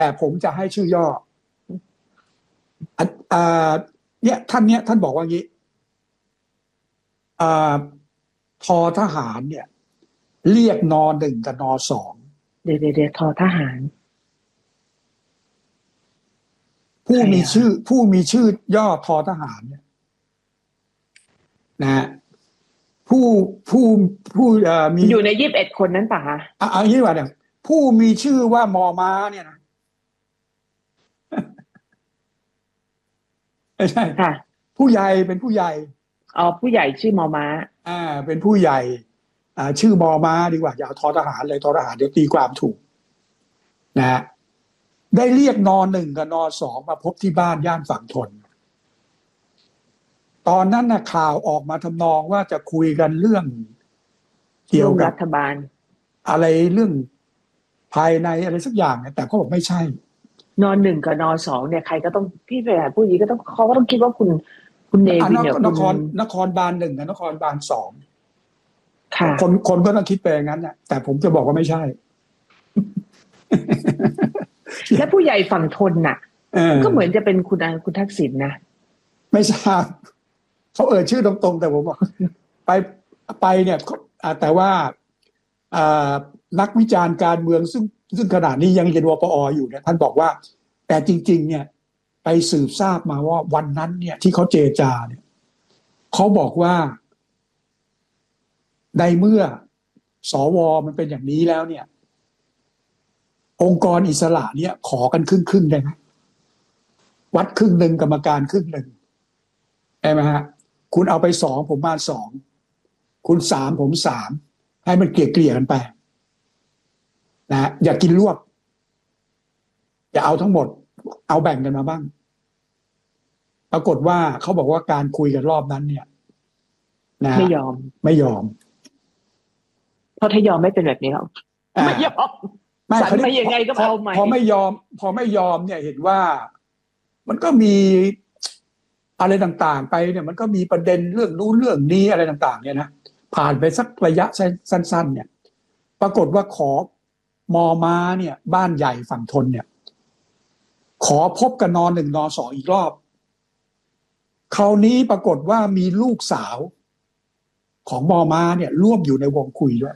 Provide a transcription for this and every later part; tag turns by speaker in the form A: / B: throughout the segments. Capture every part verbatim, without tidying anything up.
A: แต่ผมจะให้ชื่อย่ออ่ะอ่าเนี่ยท่านเนี้ยท่านบอกว่างี้อ่าทอทหารเนี่ยเรียกนอหนึ่งกับนอสอง
B: เดี๋ยวเดี๋ยวเดี๋ยวทอทหาร
A: ผู้
B: ใคร
A: มี
B: อะคะ
A: ชื่อผู้มีชื่อย่อทอทหารเนี่ยนะฮะผู้ผู้ผู้เอ่อมี
B: อยู่ในยี่สิบเอ็ดคนนั้นป่ะคะ
A: อ่ะเอาอย่างนี้ดีกว่าเนี่ยผู้มีชื่อว่ามอม้าเนี่ยนะไม่ใช่
B: ค่ะ
A: ผู้ใหญ่เป็นผู้ใหญ่
B: อ๋อผู้ใหญ่ชื่อมอม้า
A: อ่าเป็นผู้ใหญ่อ่าชื่อมอม้าดีกว่าอย่าเอาทอทหารเลยทอทหารเดี๋ยวตีความถูกนะฮะได้เรียกนอหนึ่งกับนอสองมาพบที่บ้านย่านฝั่งทนตอนนั้นนะข่าวออกมาทำนองว่าจะคุยกันเรื่องเกี่
B: ร่วม
A: ยวกับ
B: รัฐบาล
A: อะไรเรื่องภายในอะไรสักอย่างเนี่ยแต่เขาบอกไม่ใช่
B: นอนหนึ่งกับนอนสองเนี่ยใครก็ต้องพี่ไปหาผู้หญิงก็ต้องเขาก็ต้องคิดว่าคุณคุณเน
A: อ่ะน
B: วินเนี่ยคุณ
A: นครนครบาลหนึ่งกับนครบาลสอง
B: ค่ะ
A: คนคนก็ต้องคิดไปอย่างนั้นนะแต่ผมจะบอกว่าไม่ใช่
B: และผู้ใหญ่ฝั่งทนน่ะ
A: เออ
B: ก็เหมือนจะเป็นคุณอาคุณทักษิณนะ
A: ไม่ทราบเขาเอ่ยชื่อตรงๆแต่ผมบอกไปไปเนี่ยเขาอ่าแต่ว่าอ่านักวิจารณ์การเมืองซึ่งซึ่งขณะนี้ยังเรียนวปออยู่เนี่ยท่านบอกว่าแต่จริงๆเนี่ยไปสืบทราบมาว่าวันนั้นเนี่ยที่เขาเจรจาเนี่ยเขาบอกว่าในเมื่อสวมันเป็นอย่างนี้แล้วเนี่ยองค์กรอิสระเนี่ยขอกันครึ่งครึ่งได้ไหมวัดครึ่งหนึ่งกรรมการครึ่งหนึ่งใช่ไหมฮะคุณเอาไปสองผมมาสองคุณสามผมสามให้มันเกลี่ยเกลี่ยกันไปนะอย่ากินรวบอย่าเอาทั้งหมดเอาแบ่งกันมาบ้างปรากฏว่าเขาบอกว่าการคุยกันรอบนั้นเนี่ยนะ
B: ไม่ยอม
A: ไม่ยอม
B: เพราะถ้ายอมไม่เป็นแบบนี้หรอกไม่ยอม
A: ไม่
B: สัน
A: เขา
B: มายังไงก็เอาใหม่
A: พอไม่ยอมพอไม่ยอมเนี่ยเห็นว่ามันก็มีอะไรต่างๆไปเนี่ยมันก็มีประเด็นเรื่องนู้นเรื่องนี้อะไรต่างๆเนี่ยนะผ่านไปสักระยะสั้นๆเนี่ยปรากฏว่าขอมอม้าเนี่ยบ้านใหญ่ฝั่งทนเนี่ยขอพบกับนอนหนึ่งนอสองอีกรอบคราวนี้ปรากฏว่ามีลูกสาวของมอม้าเนี่ยร่วมอยู่ในวงคุยด้วย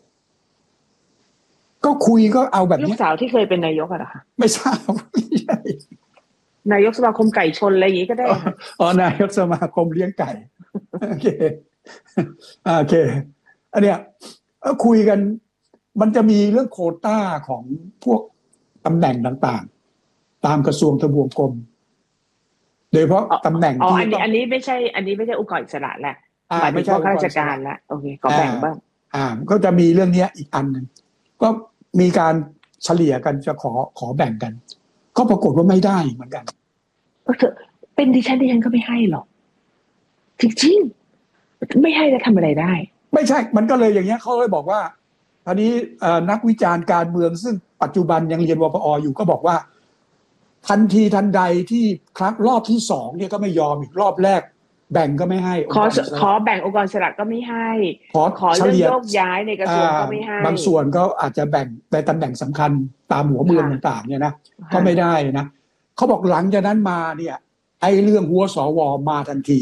A: ก็คุยก็เอาแบบ
B: ลูก
A: นี้
B: สาวที่เคยเป็นนายกอะเหรอคะ
A: ไม่ทราบไม่ใช่
B: นายกสมาคมไก่ชนอะไรอย่างงี้ก็ได้ค่ะ
A: อ๋อนายกสมาคมเลี้ยงไก่โอเคโอเคอันเนี้ยก็คุยกันมันจะมีเรื่องโควต้าของพวกตำแหน่งต่างๆตามกระทรวงทบวงกรมโดยเฉพาะ
B: อ๋อ
A: ตำแหน่ง
B: อ๋อ
A: ที่
B: อันนี้
A: ต้อง
B: อันนี้ไม่ใช่อันนี้ไม่ใช่องค์กรอิสระแหละ
A: อ่า
B: หมายถึ
A: ไม่ใช่
B: งพวกข้าราช
A: องค์กรอิสระ
B: การละโอเคขอ
A: อ่า
B: แบ่งบ้าง
A: อ่าก็จะมีเรื่องนี้อีกอันหนึ่งก็มีการเฉลี่ยกันจะขอขอแบ่งกันก็ปรากฏว่าไม่ได้เหมือนกัน
B: ก็เถอะเป็นดิฉันดิฉันก็ไม่ให้หรอกจริงๆไม่ให้แล้วทำอะไรได้
A: ไม่ใช่มันก็เลยอย่างเงี้ยเขาเลยบอกว่าตอนนี้นักวิจารณ์การเมืองซึ่งปัจจุบันยังเรียนวปออยู่ก็บอกว่าทันทีทันใดที่ครั้งรอบที่สองเนี่ยก็ไม่ยอมอีกรอบแรกแบ่งก็ไม่ให้
B: ขอขอแบ่งองค์กรอิสระก็ไม่ให้
A: ขอ
B: ขอเรื่องโยกย้ายในกระทรวงก็ไม่ให้
A: บางส่วนก็อาจจะแบ่งในตำแหน่งสำคัญตามหัวเมืองต่างๆเนี่ยนะก็ไม่ได้นะเขาบอกหลังจากนั้นมาเนี่ยไอ้เรื่องหัวสวมาทันที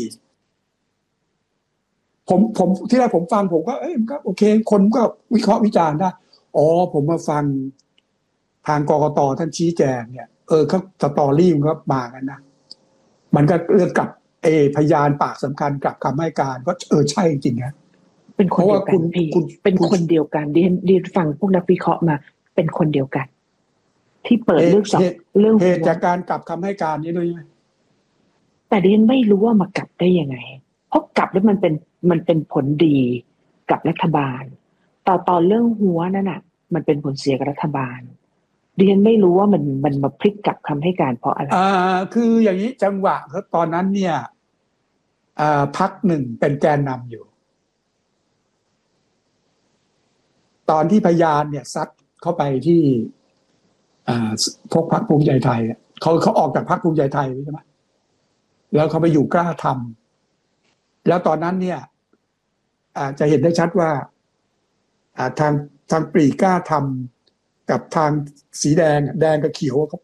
A: ผมผมที่แรกผมฟังผมก็เอ้ยมันก็โอเคคนก็วิเคราะห์วิจารณ์ได้อ๋อผมมาฟังทางกกตท่านชี้แจงเนี่ยเออเขาสตอรี่มันก็มากันนะมันก็เรื่องกับเอพยานปากสำคัญกับคำให้การก็เออใช่จริงๆนะ
B: เป็นคนเดียวกันพี่เป็นคนเดียวกันดิฉันดิฉันฟังพวกนักวิเคราะห์มาเป็นคนเดียวกันที่เปิดเรื่องสอบเรื่อง
A: เหตุจากการกลับคำให้การนี้ด้วยไหม
B: แต่ดิฉันไม่รู้ว่ามากลับได้ยังไงเพราะกลับแล้วมันเป็นมันเป็นผลดีกับรัฐบาลต่อตอนเรื่องหัวนั่นน่ะมันเป็นผลเสียกับรัฐบาลดิฉันไม่รู้ว่ามันมันมาพลิกกลับคำให้การเพราะอะไร
A: อ่าคืออย่างนี้จังหวะครับตอนนั้นเนี่ยอ่าพรรคหนึ่งเป็นแกนนำอยู่ตอนที่พยานเนี่ยซัดเข้าไปที่อ่าพวกพรรคภูมิใจไทยเขาเขาออกจากพรรคภูมิใจไทยใช่ไหมแล้วเขาไปอยู่กล้าทำแล้วตอนนั้นเนี่ยอ่าจะเห็นได้ชัดว่าอ่าทางทางปรีกล้าทกับทางสีแดงแดงกับเขียว